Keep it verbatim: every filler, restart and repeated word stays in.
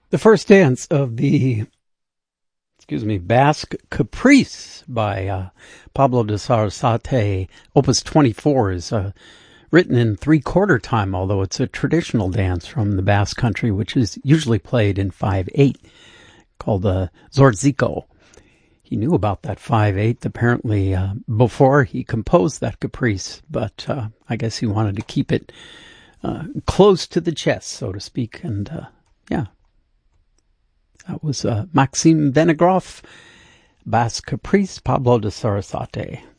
The first dance of the, excuse me, Basque Caprice by uh, Pablo de Sarasate, Opus twenty-four, is uh, written in three-quarter time, although it's a traditional dance from the Basque country, which is usually played in five eight, called the Zortziko. He knew about that five eight apparently uh, before he composed that Caprice, but uh, I guess he wanted to keep it uh, close to the chest, so to speak, and uh, yeah. That was uh, Maxime Venegroff, Basque Caprice, Pablo de Sarasate.